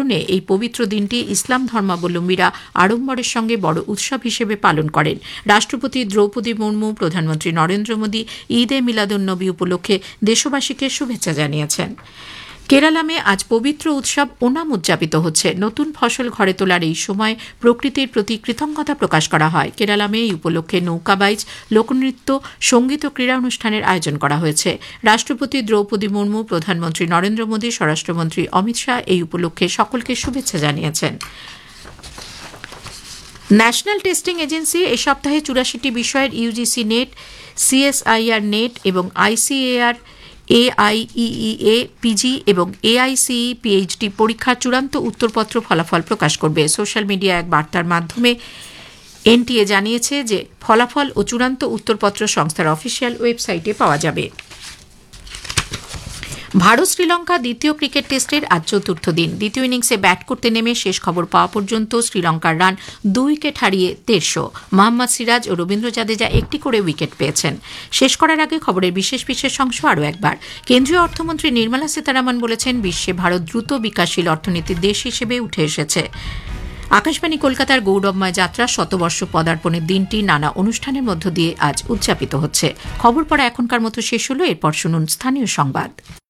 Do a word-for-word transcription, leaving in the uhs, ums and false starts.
স্মরণে এই পবিত্র দিনটি ইসলাম ধর্মাবলম্বীরা আড়ম্বরের সঙ্গে বড় উৎসব হিসেবে পালন করেন। রাষ্ট্রপতি দ্রৌপদী মুর্মু, প্রধানমন্ত্রী নরেন্দ্র মোদী ঈদে মিলাদুন্নবী উপলক্ষে দেশবাসীকে শুভেচ্ছা জানিয়েছেন। কেরালামে আজ পবিত্র উৎসব ওনাম উদযাপিত হচ্ছে। নতুন ফসল ঘরে তোলার এই সময় প্রকৃতির প্রতি কৃতজ্ঞতা প্রকাশ করা হয়। কেরালামে এই উপলক্ষে নৌকাবাইজ, লোকনৃত্য, সঙ্গীত ও ক্রীড়া অনুষ্ঠানের আয়োজন করা হয়েছে। রাষ্ট্রপতি দ্রৌপদী মুর্মু, প্রধানমন্ত্রী নরেন্দ্র মোদী, স্বরাষ্ট্রমন্ত্রী অমিত শাহ এই উপলক্ষে সকলকে শুভেচ্ছা জানিয়েছেন। ন্যাশনাল টেস্টিং এজেন্সি এ সপ্তাহে চুরাশিটি বিষয়ের ইউজিসি নেট, সিএসআইআর নেট এবং আইসিএআর এআইইএ পিজি এবং এআইসিই পিএইচডি পরীক্ষার চূড়ান্ত উত্তরপত্র ফলাফল প্রকাশ করবে। সোশ্যাল মিডিয়া এক বার্তার মাধ্যমে এনটিএ জানিয়েছে যে ফলাফল ও চূড়ান্ত উত্তরপত্র সংস্থার অফিসিয়াল ওয়েবসাইটে পাওয়া যাবে। ভারত শ্রীলঙ্কা দ্বিতীয় ক্রিকেট টেস্টের আজ চতুর্থ দিন। দ্বিতীয় ইনিংসে ব্যাট করতে নেমে শেষ খবর পাওয়া পর্যন্ত শ্রীলঙ্কার রান দুই উইকেট হারিয়ে দেড়শো। মোহাম্মদ সিরাজ ও রবীন্দ্র জাদেজা একটি করে উইকেট পেয়েছেন। শেষ করার আগে খবরের বিশেষ বিশেষ অংশ আরও একবার। কেন্দ্রীয় অর্থমন্ত্রী নির্মলা সীতারামন বলেছেন, বিশ্বে ভারত দ্রুত বিকাশশীল অর্থনীতির দেশ হিসেবে উঠে এসেছে। আকাশবাণী কলকাতার গৌরবময় যাত্রা শতবর্ষ পদার্পণের দিনটি নানা অনুষ্ঠানের মধ্য দিয়ে আজ উদযাপিত হচ্ছে। খবর পড়া এখনকার মতো শেষ হলো। এরপর শুনুন স্থানীয় সংবাদ।